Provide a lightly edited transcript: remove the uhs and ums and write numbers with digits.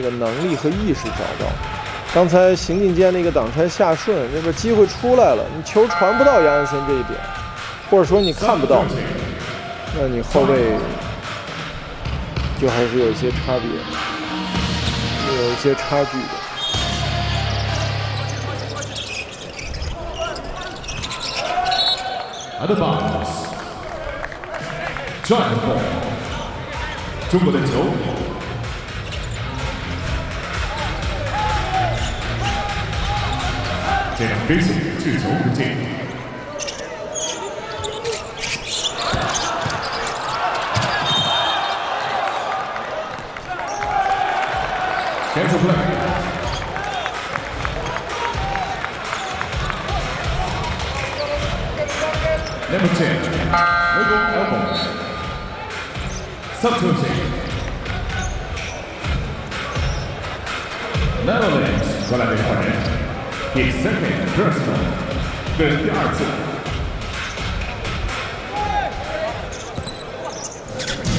个能力和意识找到。刚才邢进坚那个挡拆下顺，这个机会出来了，你球传不到杨安森这一点，或者说你看不到，那你后卫就还是有一些差别，有一些差距的。 Out of bounds. Giant ball. 中国的球。这场比赛制球不进。Cancel play. Number 10, Michael Elbow. Substituting. Netherlands 过来这一块人，第3位 First， 这是第2次。